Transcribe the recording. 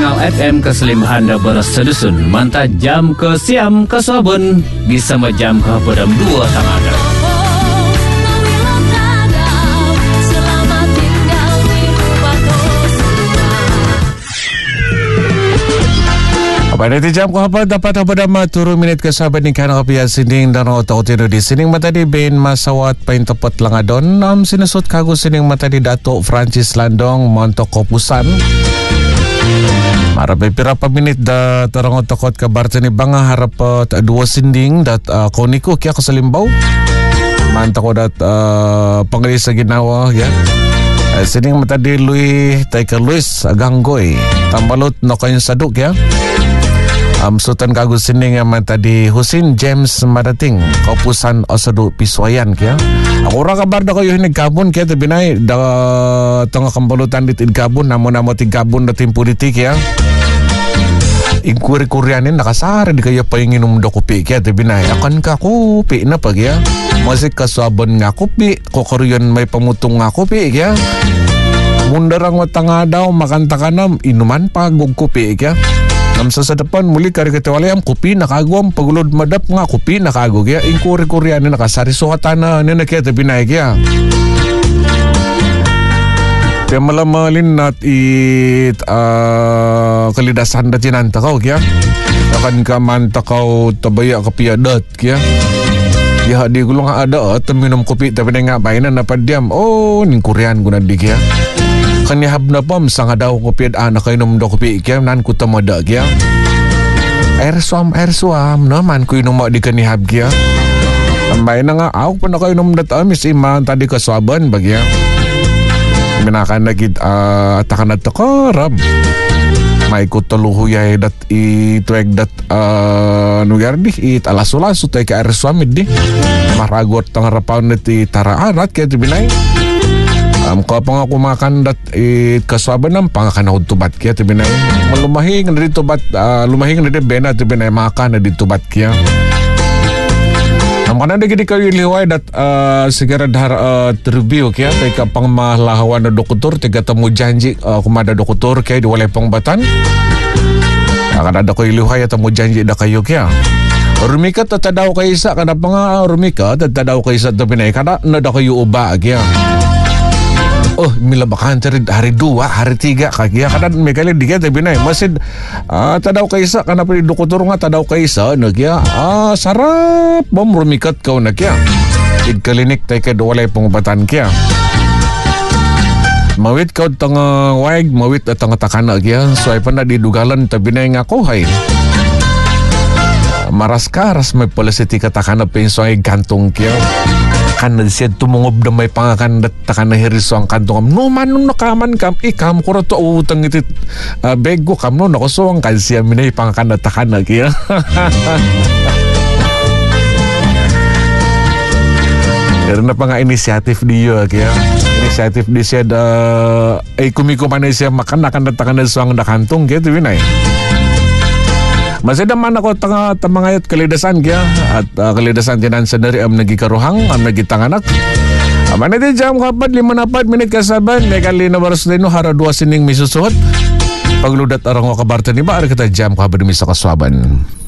Ngau FM keselimahan da bersedusun manta jam ke siam ke sabun bisa jam ke pedam 2 tangada. Apa nanti jam ko apa dapat pada turun minit ke sahabat ni kan kapia sinding dan otak otino di sinding mata di Ben Masawat pain tepat langadon sinusut kagu sinding mata di Datuk Francis Landong montok kopusan harap berapa minit da terang otak kabar tani banga harap dua sinding dat koniku kia keselimbau mantak odat pengelis ginawa ya sinding mata di Lui Taika Luis Ganggoy tambalut nokain saduk ya Sultan Kagu Sinding yang tadi Husin James Madating Kaupusan Osadu Piswayan kya. Aku orang kabar dah kayu ini gabun kya tapi naik dah tengah kembulutan di gabun nama-nama ti gabun dah tim politik ya. Inquiry Korean ini nakasar di kayu pengen minum kopi kya tapi naik akan ka kopi napa kya. Masih kasuaban nga kopi ko Korean may pamutung nga kopi kya. Mundarang tengah daw makan takanam inuman pagog kopi kya. Nam sa depan muli kari ketewala yang kopi nakagom pagulod madap nga kopi nakagog ya inquiry Korean ni nakasari suhatana ni nakya tapi naik ya kaya malamalin nat it kalidasan datinan takaw kya akan kaman takaw tabaya kapiadat kya ya di gulong ada minum kopi tapi nga mainan dapat diam ni Korean guna di kya kani habna pom sang daw kopi anak inom do kopi kya nan kutamada kya air suam naman ku inom di kani hab kya ambay na nga ako pa inom dat amis iman tadi kaswaban bagya minakan nagit atakan at takaram may kutuluhu yay dat itueg dat nugar di it alas-ulaso tayo ka air suam di maragot tang rapaw niti taraarat kaya tibinay kau pengaku makan dat kaswaban nam pangakan ako tubat kya tibinay malumahing na dito bat lumahing na dito bena tibinay makan na dito bat kya namkan na dito kayo liway dat sigara dhar tribute kya teka pang mahlahawan na dokutor teka temu janji kumada dokutor kya diwalay pang batan akan ada kayo liway temu janji da kayo kya rumika tatadaw kayo isa kada pa nga rumika tatadaw kayo isa tibinay kada nada kayo uba kya mila bakan hari 2, hari 3 kagya kanan may kali di kaya binay masid tadaw kaysa kana pa dokutor nga tadaw kaysa nagya sarap bom rumikat kaw nagya igkalinik tay ka walay pangubatan kya mawit kaw tanga waig mawit at tanga takana kya so ay pa na didugalan tabinay nga ko hay maras may palasiti katakana penso ay gantong kya kan siya tumungob na may pangakan takan na hiriso ang kantong no man nung nakaman kam ikam ko rato utang iti bego kam no nakusuang kan siya minay pangakan na takan na kaya meron na pa nga inisiatif diyo kaya inisiatif di siya kumikuman na siya makan na takan na suang nakantong kaya ito binay masih naman ako tamangayat kalidasan kya at kalidasan tinan sendiri am nagikaruhang am nagitanganak aman iti jam kapat 5 minit kasaban may kali na baras dino hara 2 sining misusuhot pagludat arang wakabarta ni ba kita jam kapat dumi sa kaswaban